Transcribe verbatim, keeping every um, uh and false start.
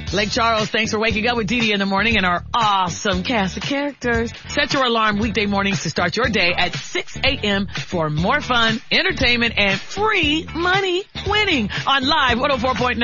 Lake Charles, thanks for waking up with Dee Dee in the morning and our awesome cast of characters. Set your alarm weekday mornings to start your day at six a.m. for more fun, entertainment, and free money winning on Live one oh four point nine.